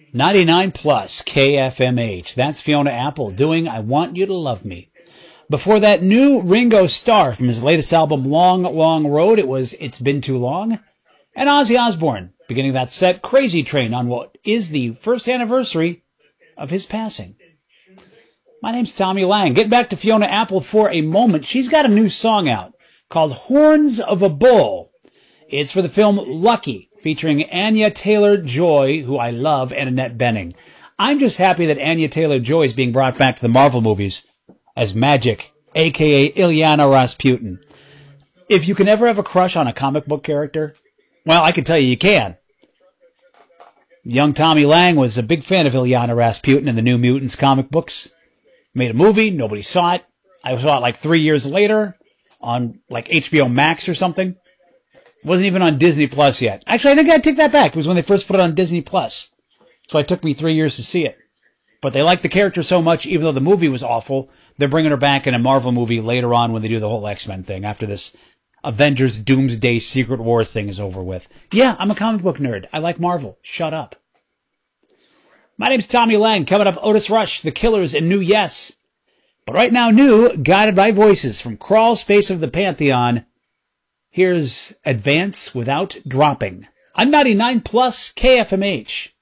99 plus KFMH. That's Fiona Apple doing I Want You to Love Me. Before that, new Ringo Starr from his latest album, Long, Long Road. It was It's Been Too Long. And Ozzy Osbourne, beginning that set, Crazy Train, on what is the first anniversary of his passing. My name's Tommy Lang. Getting back to Fiona Apple for a moment. She's got a new song out called Horns of a Bull. It's for the film Lucky, featuring Anya Taylor-Joy, who I love, and Annette Bening. I'm just happy that Anya Taylor-Joy is being brought back to the Marvel movies as Magic, a.k.a. Ilyana Rasputin. If you can ever have a crush on a comic book character, well, I can tell you can. Young Tommy Lang was a big fan of Ilyana Rasputin in the New Mutants comic books. Made a movie, nobody saw it. I saw it like 3 years later on like HBO Max or something. It wasn't even on Disney Plus yet. Actually, I think I take that back. It was when they first put it on Disney Plus. So it took me 3 years to see it. But they liked the character so much, even though the movie was awful, they're bringing her back in a Marvel movie later on when they do the whole X-Men thing after this Avengers Doomsday Secret Wars thing is over with. Yeah, I'm a comic book nerd. I like Marvel. Shut up. My name's Tommy Lang. Coming up, Otis Rush, The Killers, and New Yes. But right now, new, guided by voices from Crawl Space of the Pantheon. Here's Advance Without Dropping on 99 plus KFMH.